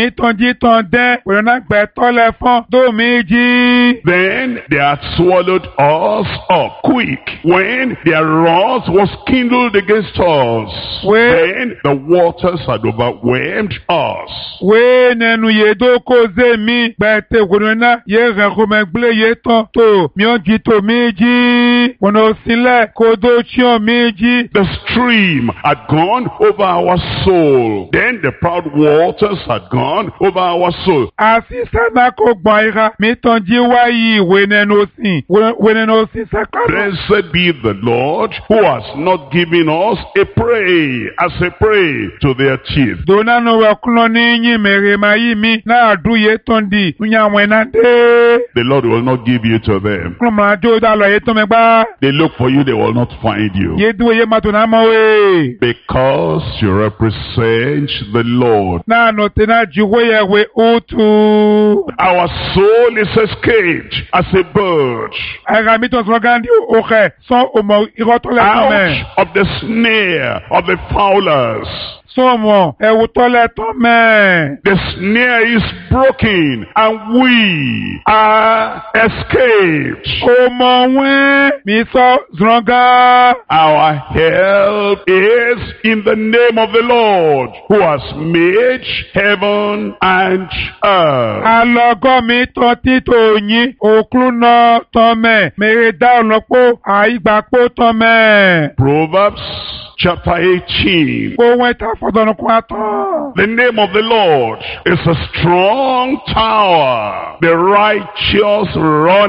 mi tàn dẹ́ wẹ̀rẹ̀ náà gbẹ̀ tọ́lẹ̀ fún tó mi jí. Then they had swallowed us up quick when their wrath was kindled against us. Wait. Then the waters had overwhelmed us. Wé nẹnu yé dó kó zé mi gbẹ̀tẹ̀ wẹ̀rẹ̀ náà yé rẹ̀ kó mẹ́ gblé yé tán tó mi ò jí tó mi jí. Wọ̀nà òsínlẹ̀ kó dó tíọ̀ mi jí. The stream had gone over our soul. Then the proud waters had gone over our soul. Àti sẹ́nà kó gbọ̀n ìhà mi tàn jí wáyé ìwé nẹnu òsìn wé nẹnu òsìn sẹ́kọ̀ọ́. Blessed be the Lord who has not given us a prey as a prey to their teeth. Dona wẹ̀ kúnlọ́ ní yín mèrè máa yí mi náà dúyé tán di nyàwẹ̀ náà dé. The Lord will not give you to them. Kúnlọ́ máa jó dá lọ yé tán mẹ́ gbá. They look for you, they will not find you. Yé dúró yé máa tó náà mọ́ wé. Because you represent the Lord. Náà nọ tẹ́ náà ju wéyẹ̀ wé òtù. Our soul is escaped as a bird Àyà mi tán sọ̀rọ̀ gáàndì òkè sọ òmò ìrọ́tọ́lẹ̀ tán mẹ́. out of the snare of the fowlers. Sọ̀mọ̀ ẹ̀wù tọ́lẹ̀ tán mẹ́. The snare is broken and we are escaped. Òmò wẹ́ mi sọ zọ̀rọ̀gá. Our help is in the name of the Lord who has made heaven and earth. Alọ́gọ́ mi tán títò yín òkú náà tán mẹ́. Mèrè dá ọ̀nàpọ̀ àìgbàpọ̀ tán mẹ́. Proverbs chapter eighteen. Kó wọ́n ta fọ́dọ̀nù kó àtọ̀. The name of the Lord is a strong tower. The righteous run